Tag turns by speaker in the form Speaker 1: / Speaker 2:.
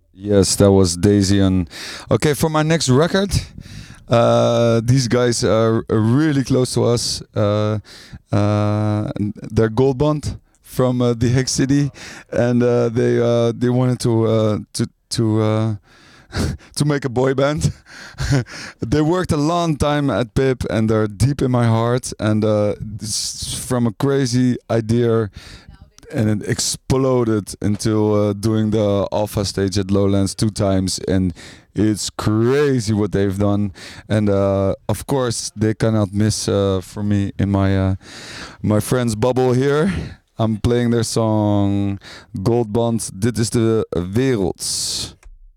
Speaker 1: Yes, that was Daisy. And okay, for my next record, these guys are really close to us. They're Gold Bond from the Hague City, and they wanted to to make a boy band. They worked a long time at Pip, and they're deep in my heart. And it's from a crazy idea, and it exploded into doing the alpha stage at Lowlands 2 times, and it's crazy what they've done. And of course, they cannot miss for me in my friend's bubble here. I'm playing their song Gold Band. Dit is de wereld.